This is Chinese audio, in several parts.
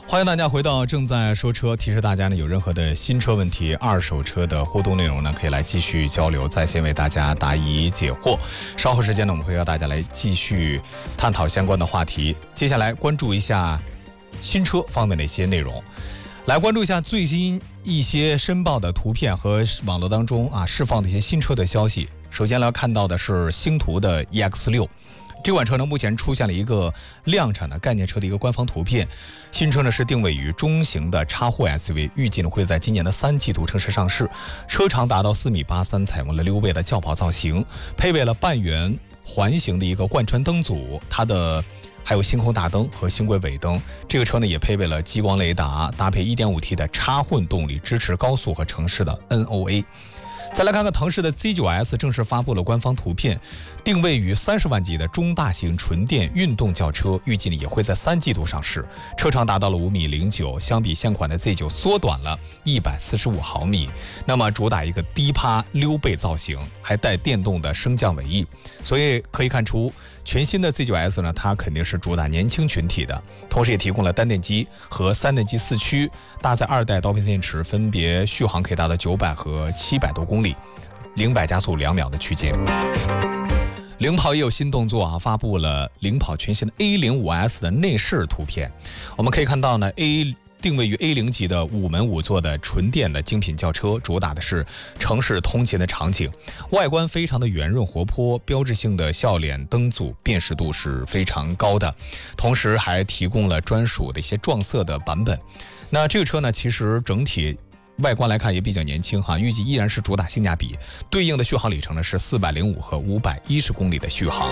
欢迎大家回到正在说车，提示大家呢，有任何的新车问题、二手车的互动内容呢，可以来继续交流，在线为大家答疑解惑。稍后时间呢，我们会和大家来继续探讨相关的话题。接下来关注一下新车方面的一些内容，来关注一下最新一些申报的图片和网络当中释放的一些新车的消息。首先来看到的是星途的 EX6。这款车呢，目前出现了一个量产的概念车的一个官方图片。新车呢是定位于中型的插货 SUV， 预计呢会在今年的3季度正式上市。车长达到4.83米，采用了溜背的轿跑造型，配备了半圆环形的一个贯穿灯组，它的还有星空大灯和星轨尾灯。这个车呢也配备了激光雷达，搭配 1.5T 的插混动力，支持高速和城市的 NOA。再来看看腾势的 Z9S 正式发布了官方图片，定位于30万级的中大型纯电运动轿车，预计也会在3季度上市。车长达到了5.09米，相比现款的 Z9 缩短了145毫米。那么主打一个低趴溜背造型，还带电动的升降尾翼，所以可以看出全新的 Z9S 呢，它肯定是主打年轻群体的，同时也提供了单电机和3电机4驱，搭载2代刀片电池，分别续航可以达到900和700多公里，0-100加速2秒的区间。领跑也有新动作发布了领跑全新的 A05S 的内饰图片。我们可以看到呢，定位于 A0 级的5门5座的纯电的精品轿车，主打的是城市通勤的场景，外观非常的圆润活泼，标志性的笑脸灯组辨识度是非常高的，同时还提供了专属的一些撞色的版本。那这个车呢，其实整体外观来看也比较年轻预计依然是主打性价比，对应的续航里程呢是405和510公里的续航。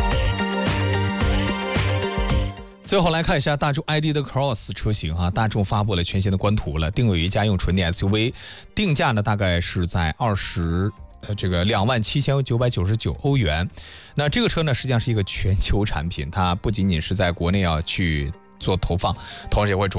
最后来看一下大众 ID 的 Cross 车型大众发布了全新的官图了，定位于家用纯电 SUV， 定价呢大概是在27,999欧元。那这个车呢实际上是一个全球产品，它不仅仅是在国内要去做投放，同时也会